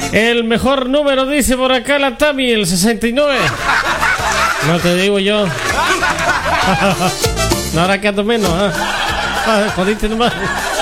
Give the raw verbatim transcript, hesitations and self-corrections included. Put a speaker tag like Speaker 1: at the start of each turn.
Speaker 1: El mejor número, dice por acá la Tami, el sesenta y nueve. No te digo yo. No, ahora quedo menos, ¿eh? Jodiste nomás.